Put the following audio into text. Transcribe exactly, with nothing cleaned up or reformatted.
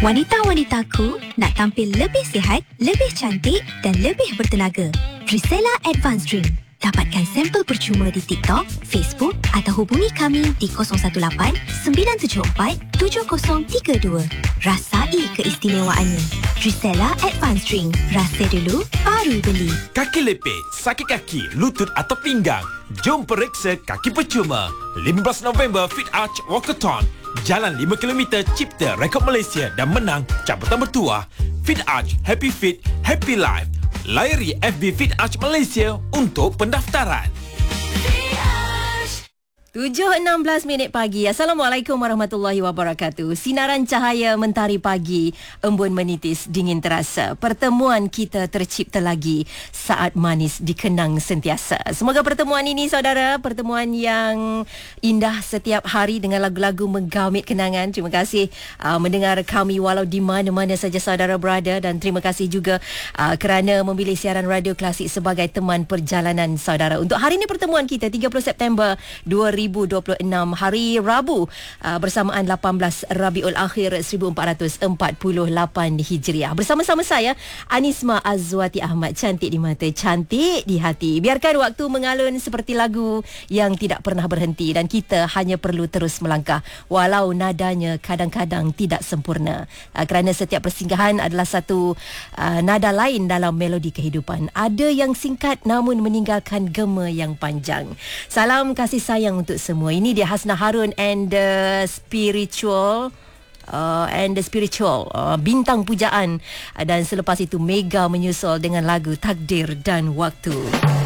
Wanita-wanitaku nak tampil lebih sihat, lebih cantik dan lebih bertenaga. Trisella Advanced Drink. Dapatkan sampel percuma di TikTok, Facebook atau hubungi kami di kosong satu lapan sembilan tujuh empat tujuh kosong tiga dua. Rasai keistimewaannya. Trisella Advanced Drink. Rasa dulu, baru beli. Kaki lepit, sakit kaki, lutut atau pinggang. Jom periksa kaki percuma. lima belas November Fit Arch Walkathon. Jalan lima kilometer cipta rekod Malaysia dan menang cabutan bertuah. Fit Arch, Happy Fit, Happy Life. Layari F B Fit Arch Malaysia untuk pendaftaran. tujuh enam belas minit pagi. Assalamualaikum warahmatullahi wabarakatuh. Sinaran cahaya mentari pagi, embun menitis, dingin terasa. Pertemuan kita tercipta lagi, saat manis dikenang sentiasa. Semoga pertemuan ini, saudara, pertemuan yang indah setiap hari dengan lagu-lagu menggamit kenangan. Terima kasih uh, mendengar kami walau di mana-mana saja saudara berada, dan terima kasih juga uh, kerana memilih siaran radio klasik sebagai teman perjalanan saudara. Untuk hari ini pertemuan kita tiga puluh September dua ribu dua puluh enam, hari Rabu, uh, bersamaan lapan belas Rabiul Akhir seribu empat ratus empat puluh lapan Hijriah. Bersama-sama saya Anisma Azwati Ahmad, cantik di mata, cantik di hati. Biarkan waktu mengalun seperti lagu yang tidak pernah berhenti, dan kita hanya perlu terus melangkah walau nadanya kadang-kadang tidak sempurna, uh, kerana setiap persinggahan adalah satu uh, nada lain dalam melodi kehidupan. Ada yang singkat namun meninggalkan gema yang panjang. Salam kasih sayang untuk semua. Ini dia Hasna Harun and the spiritual Uh, and the spiritual uh, bintang pujaan, uh, dan selepas itu Mega menyusul dengan lagu Takdir dan Waktu.